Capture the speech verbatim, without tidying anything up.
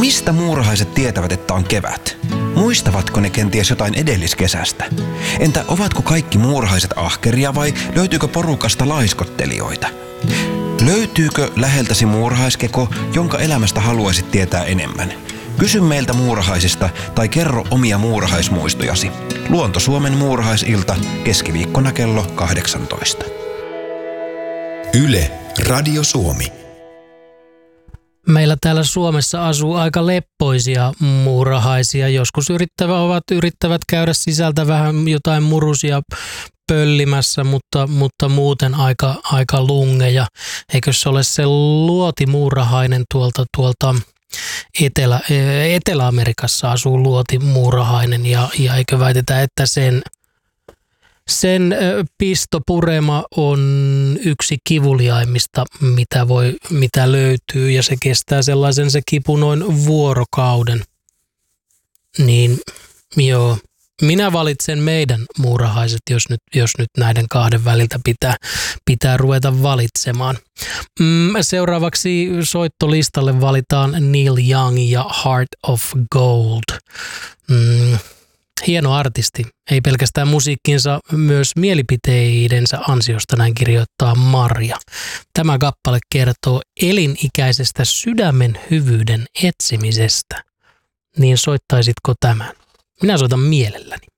Mistä muurahaiset tietävät, että on kevät? Muistavatko ne kenties jotain edelliskesästä? Entä ovatko kaikki muurahaiset ahkeria vai löytyykö porukasta laiskottelijoita? Löytyykö läheltäsi muurahaiskeko, jonka elämästä haluaisit tietää enemmän? Kysy meiltä muurahaisista tai kerro omia muurahaismuistojasi. Luonto Suomen muurahaisilta keskiviikkona kello kahdeksantoista. Yle, Radio Suomi. Meillä täällä Suomessa asuu aika leppoisia muurahaisia. Joskus yrittävät, ovat yrittävät käydä sisältä vähän jotain murusia pöllimässä, mutta, mutta muuten aika, aika lungeja. Eikö se ole se luotimuurahainen tuolta, tuolta Etelä, Etelä-Amerikassa asuu luotimuurahainen ja, ja eikö väitetä, että sen Sen pistopurema on yksi kivuliaimmista, mitä, voi, mitä löytyy, ja se kestää sellaisen se kipu noin vuorokauden. Niin joo, minä valitsen meidän muurahaiset, jos nyt, jos nyt näiden kahden väliltä pitää, pitää ruveta valitsemaan. Seuraavaksi soittolistalle valitaan Neil Young ja Heart of Gold. Mm. Hieno artisti, ei pelkästään musiikkinsa, myös mielipiteidensä ansiosta, näin kirjoittaa Marja. Tämä kappale kertoo elinikäisestä sydämen hyvyyden etsimisestä. Niin soittaisitko tämän? Minä soitan mielelläni.